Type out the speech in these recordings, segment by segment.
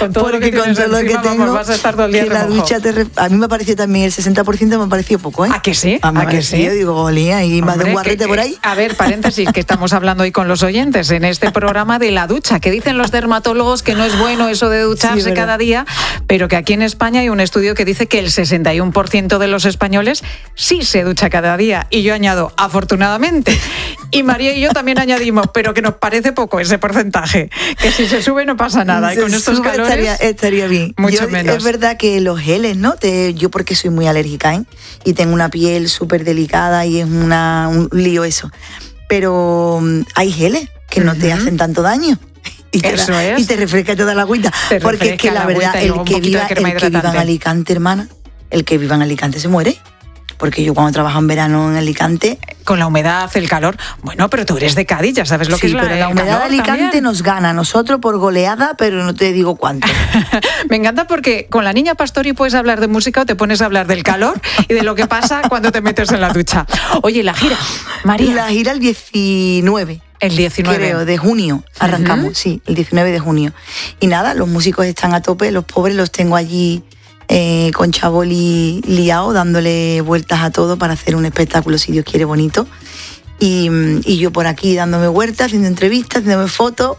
Con todo porque lo que con todo lo que encima, tengo, vas a estar todo el día que la remojo. ducha a mí me pareció también, el 60% me pareció poco, ¿eh? ¿A que sí? ¿A que sí? Yo digo, olía, y más de un guarrete por ahí. A ver, paréntesis, que estamos hablando hoy con los oyentes en este programa de la ducha, que dicen los dermatólogos que no es bueno eso de ducharse Sí, cada día, pero que aquí en España hay un estudio que dice que el 61% de los españoles sí se ducha cada día. Y yo añado, afortunadamente. Y María y yo también añadimos, pero que nos parece poco ese porcentaje, que si se sube no pasa nada. Y con estos calores estaría bien. mucho menos. Es verdad que los geles, ¿no? Yo porque soy muy alérgica, ¿eh? Y tengo una piel súper delicada y es un lío eso. Pero hay geles que no te hacen tanto daño. Y te refresca toda la agüita. Porque es que la verdad, el que viva en Alicante, hermana, el que viva en Alicante se muere. Porque yo cuando trabajo en verano en Alicante... Con la humedad, el calor... Bueno, pero tú eres de Cádiz, ya sabes lo que es pero la humedad de Alicante también nos gana a nosotros por goleada, pero no te digo cuánto. Me encanta porque con la niña Pastori puedes hablar de música o te pones a hablar del calor y de lo que pasa cuando te metes en la ducha. Oye, la gira, María. La gira el 19. El 19. Creo, de junio arrancamos, sí, el 19 de junio. Y nada, los músicos están a tope, los pobres los tengo allí... con Chaboli liado, dándole vueltas a todo para hacer un espectáculo, si Dios quiere, bonito. Y yo por aquí dándome vueltas, haciendo entrevistas, haciéndome fotos.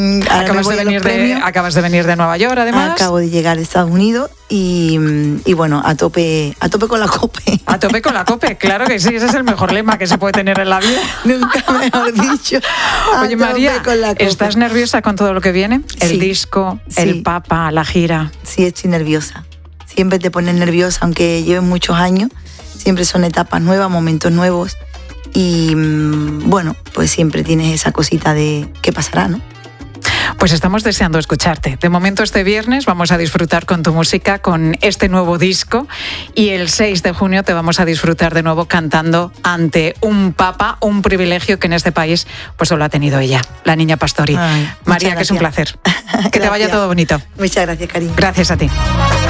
Acabas de venir de Nueva York, además. Acabo de llegar de Estados Unidos y bueno, a tope con la COPE. A tope con la COPE, claro que sí, ese es el mejor lema que se puede tener en la vida. Nunca mejor dicho. Oye, María, ¿estás nerviosa con todo lo que viene? El disco, el Papa, la gira. Sí, estoy nerviosa. Siempre te pones nerviosa, aunque lleven muchos años. Siempre son etapas nuevas, momentos nuevos. Y bueno, pues siempre tienes esa cosita de qué pasará, ¿no? Pues estamos deseando escucharte. De momento este viernes vamos a disfrutar con tu música, con este nuevo disco, y el 6 de junio te vamos a disfrutar de nuevo cantando ante un papa, un privilegio que en este país pues solo ha tenido ella, la niña Pastori. María, que es un placer. Que te vaya todo bonito. Muchas gracias, cariño. Gracias a ti.